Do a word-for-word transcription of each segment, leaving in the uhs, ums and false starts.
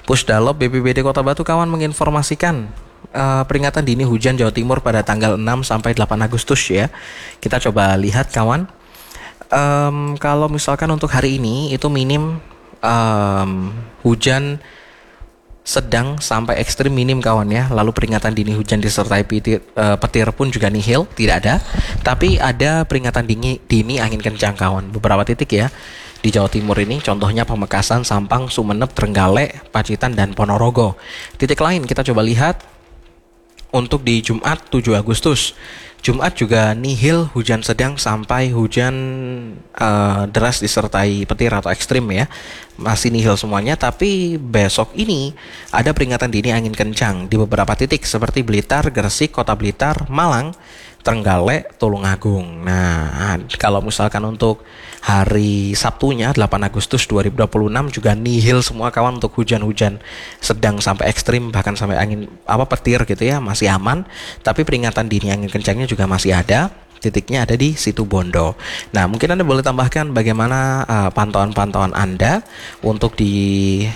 Pusdalop B P B D Kota Batu kawan menginformasikan uh, peringatan dini hujan Jawa Timur pada tanggal enam sampai delapan Agustus ya. Kita coba lihat kawan. Um, kalau misalkan untuk hari ini itu minim um, hujan sedang sampai ekstrim minim kawan ya. Lalu peringatan dini hujan disertai petir, uh, petir pun juga nihil, tidak ada. Tapi ada peringatan dini, dini angin kencang kawan. Beberapa titik ya di Jawa Timur ini, contohnya Pamekasan, Sampang, Sumeneb, Trenggalek, Pacitan, dan Ponorogo. Titik lain kita coba lihat untuk di Jumat tujuh Agustus. Jumat juga nihil, hujan sedang sampai hujan uh, deras disertai petir atau ekstrim ya. Masih nihil semuanya, tapi besok ini ada peringatan dini angin kencang di beberapa titik seperti Blitar, Gresik, Kota Blitar, Malang, Trenggalek, Tulungagung. Nah, kalau misalkan untuk hari Sabtunya delapan Agustus dua ribu dua puluh enam juga nihil semua kawan untuk hujan-hujan sedang sampai ekstrim, bahkan sampai angin apa petir gitu ya, masih aman. Tapi peringatan dini angin kencangnya juga masih ada. Titiknya ada di Situbondo. Nah, mungkin Anda boleh tambahkan bagaimana uh, pantauan-pantauan Anda untuk di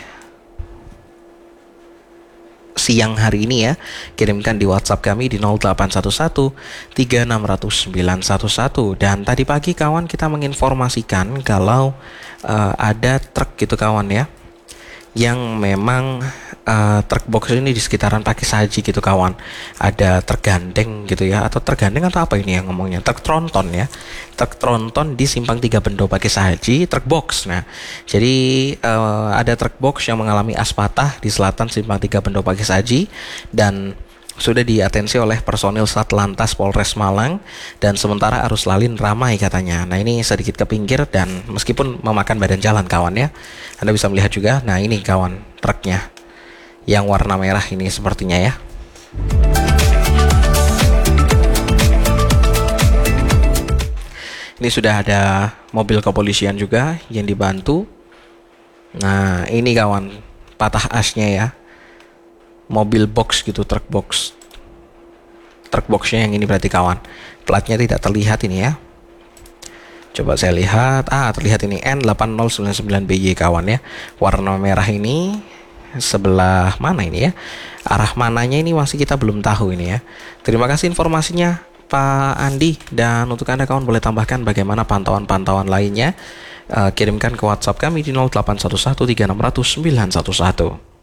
siang hari ini ya. Kirimkan di WhatsApp kami di nol delapan satu satu tiga enam nol nol sembilan satu satu. Dan tadi pagi kawan kita menginformasikan kalau uh, ada truk gitu kawan ya, yang memang uh, truk box ini di sekitaran Pakis Haji gitu kawan. Ada truk gandeng gitu ya, atau truk gandeng atau apa ini yang ngomongnya, truk tronton ya, truk tronton di Simpang tiga Bendo Pakis Haji, truk box. Nah, jadi uh, ada truk box yang mengalami as patah di selatan Simpang tiga Bendo Pakis Haji dan sudah diatensi oleh personil Satlantas Polres Malang, dan sementara arus lalin ramai katanya. Nah, ini sedikit ke pinggir dan meskipun memakan badan jalan kawan ya. Anda bisa melihat juga. Nah, ini kawan truknya yang warna merah ini sepertinya ya. Ini sudah ada mobil kepolisian juga yang dibantu. Nah, ini kawan patah asnya ya. Mobil box gitu, truk box. Truk boxnya yang ini berarti kawan. Platnya tidak terlihat ini ya. Coba saya lihat. Ah, terlihat ini N delapan nol sembilan sembilan B Y kawan ya. Warna merah ini sebelah mana ini ya? Arah mananya ini masih kita belum tahu ini ya. Terima kasih informasinya Pak Andi. Dan untuk Anda kawan boleh tambahkan bagaimana pantauan-pantauan lainnya. Uh, kirimkan ke WhatsApp kami di nol delapan satu satu tiga enam nol nol sembilan satu satu.